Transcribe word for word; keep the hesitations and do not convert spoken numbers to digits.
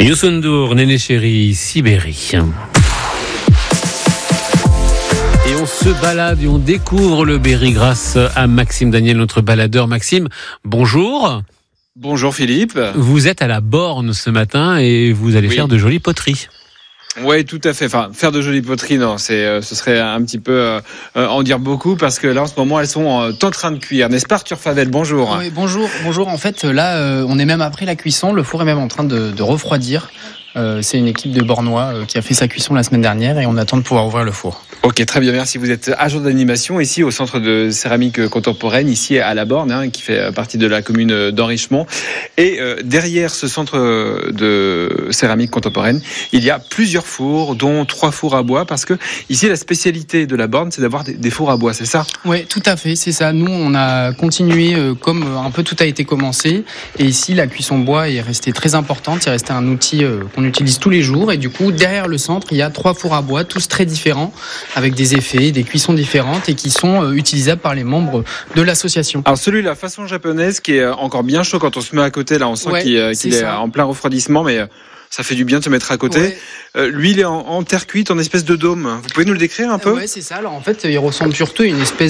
Youssou N'Dour, Néné Chéri, Sibérie. Et on se balade et on découvre le Berry grâce à Maxime Daniel, notre baladeur. Maxime, bonjour. Bonjour Philippe. Vous êtes à la Borne ce matin et vous allez oui. faire de jolies poteries. Oui, tout à fait. Enfin, faire de jolies poteries, non, c'est, euh, ce serait un petit peu euh, en dire beaucoup parce que là, en ce moment, elles sont euh, en train de cuire. N'est-ce pas, Arthur Favel? Bonjour. Oui, bonjour. Bonjour. En fait, là, euh, on est même après la cuisson. Le four est même en train de, de refroidir. Euh, c'est une équipe de Bornois euh, qui a fait sa cuisson la semaine dernière et on attend de pouvoir ouvrir le four. Ok, très bien, merci. Vous êtes agent d'animation ici au centre de céramique contemporaine, ici à la Borne, hein, qui fait partie de la commune d'Enrichemont. Et euh, derrière ce centre de céramique contemporaine, il y a plusieurs fours, dont trois fours à bois, parce que ici la spécialité de la Borne, c'est d'avoir des, des fours à bois, c'est ça? Oui, tout à fait, c'est ça. Nous, on a continué euh, comme un peu tout a été commencé. Et ici, la cuisson bois est restée très importante. C'est resté un outil euh, qu'on utilise tous les jours. Et du coup, derrière le centre, il y a trois fours à bois, tous très différents, avec des effets, des cuissons différentes et qui sont euh, utilisables par les membres de l'association. Alors celui-là, façon japonaise, qui est encore bien chaud quand on se met à côté, là on sent ouais, qu'il, euh, qu'il est, est en plein refroidissement, mais euh, ça fait du bien de se mettre à côté. Ouais. Euh, lui, il est en, en terre cuite, en espèce de dôme. Vous pouvez nous le décrire un peu? Oui, c'est ça. Alors en fait, il ressemble surtout à une espèce